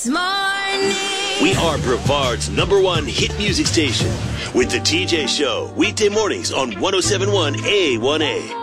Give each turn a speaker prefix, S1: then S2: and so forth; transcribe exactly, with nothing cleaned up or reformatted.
S1: this morning.
S2: We are Brevard's number one hit music station with the T J Show, weekday mornings on one oh seven point one A one A.